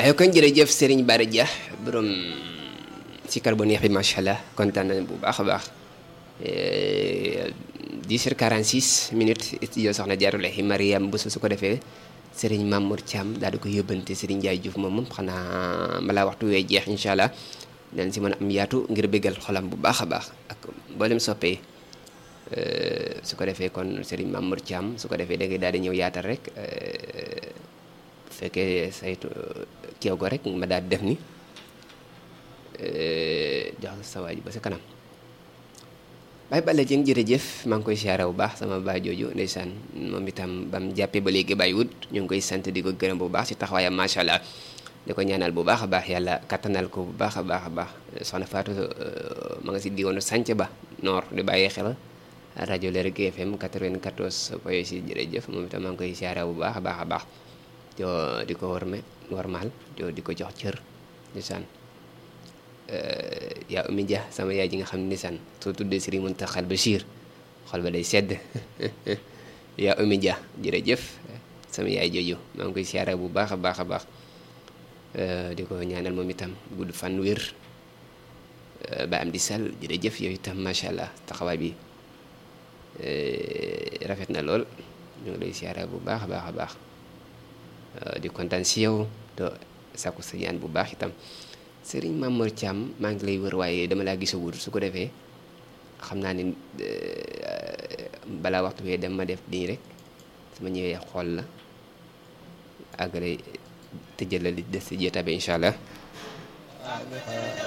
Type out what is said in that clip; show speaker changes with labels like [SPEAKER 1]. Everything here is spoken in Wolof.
[SPEAKER 1] ay kon jërëjëf Serigne Bara Dia borom sikar bu neex bi macha allah kontaan nañu bu baax a baax 10h46 studio soxna Jaarulahi Mariam Bousso su ko defee Serigne Mamour Thiam daal di ko yóbbante Serigne Ndiaye Diouf moom xanaa balaa waxtu wee jeex incha allah dañ si mën a am yaatu ngir bëggal xolam bu baax a baax ak mboolem soppee su ko defee kon Serigne Mamour Thiam su ko defee da ngay daal di ñëw yaatal rek bu fekkee saytu keew go rek ma daal di def ni jox sa waay ji ba sa kanam Baye Balla Dieng jërëjëf maa ngi koy siyaare bu baax sama baay jooju ndeysaan moom itam bam jàppee ba léegi bàyyiwut ñu ngi koy sant di ko gërëm bu baax ci taxawaayam macha allah di ko ñaanal bu baax a baax yàlla kattanal ko bu baax a baax a baax soxna Fatou ma nga si diwoonu sànc ba noor di bàyyi xel rajo Lergui FM 94 point 6 jërëjëf moom itam maa ngi koy siyaare bu baax a baax a baax di ko warmaal di ko jox cër ndeysaan yaa Oumy Dia sama yaay ji nga xam ne nisaan soo tuddee Serigne Mountakha Bachir xol ba day sedd yaa Oumy Dia jërëjëf sama yaay jooju maa ngi koy siyaare bu baax a baax a baax di ko ñaanal moom itam gudd fan wér ba am di sal jërëjëf yow itam macha allah taxawaay bi rafet na lool ñu ngi lay siyaare bu baax a baax a baax di kontaan si yow to sakku sa ñaan bu baax itam Serigne Mamour Thiam maa ngi lay wër waaye dama laa gisagul su ko defee xam naa ni balaa waxtu bee dem ma def nii rek su ma ñëwee xool la àggale tëjal la li des si jeeta bi incha allah